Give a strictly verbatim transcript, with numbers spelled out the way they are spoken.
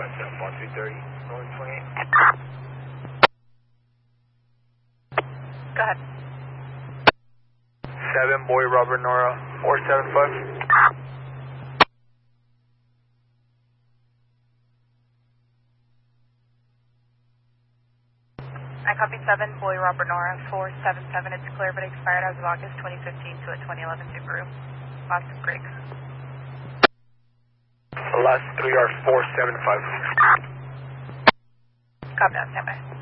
one two thirty, going twenty-eight. Go ahead. seven, Boy Robert Nora, four seven five. I copy seven, Boy Robert Nora, four seven seven. It's clear but expired as of August twenty fifteen to a twenty eleven Subaru. Lots of Griggs. The last three are four seven five. Copy on standby.